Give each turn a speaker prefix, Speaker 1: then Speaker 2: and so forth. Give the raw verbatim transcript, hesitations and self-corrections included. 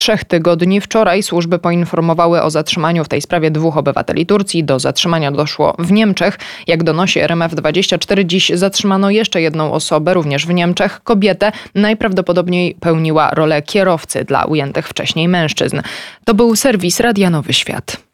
Speaker 1: trzech tygodni. Wczoraj służby poinformowały o zatrzymaniu w tej sprawie dwóch obywateli Turcji. Do zatrzymania doszło w Niemczech. Jak donosi R M F dwadzieścia cztery, dziś zatrzymano jeszcze jedną osobę, również w Niemczech. Kobietę najprawdopodobniej pełniła rolę kierowcy dla ujętych wcześniej mężczyzn. To był serwis Radia Nowy Świat.